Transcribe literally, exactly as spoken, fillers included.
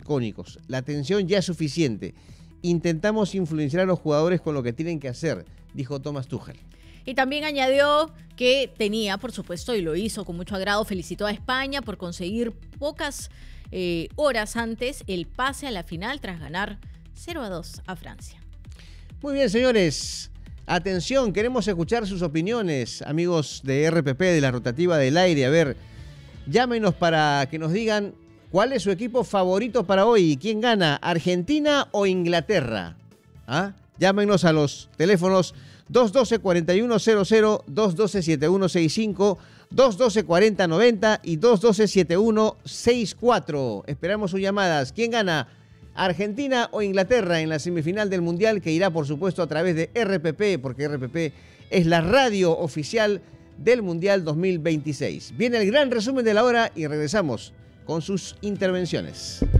vascónicos. La tensión ya es suficiente. Intentamos influenciar a los jugadores con lo que tienen que hacer, dijo Thomas Tuchel. Y también añadió que tenía, por supuesto, y lo hizo con mucho agrado, felicitó a España por conseguir pocas eh, horas antes el pase a la final tras ganar cero a dos a Francia. Muy bien, señores. Atención, queremos escuchar sus opiniones, amigos de R P P, de la rotativa del aire. A ver, llámenos para que nos digan cuál es su equipo favorito para hoy. ¿Quién gana, Argentina o Inglaterra? ¿Ah? Llámenos a los teléfonos dos uno dos, cuatro uno cero cero, dos uno dos, siete uno seis cinco, dos uno dos, cuatro cero nueve cero y dos uno dos, siete uno seis cuatro. Esperamos sus llamadas. ¿Quién gana, Argentina o Inglaterra en la semifinal del Mundial, que irá, por supuesto, a través de R P P, porque R P P es la radio oficial del Mundial dos mil veintiséis? Viene el gran resumen de la hora y regresamos con sus intervenciones.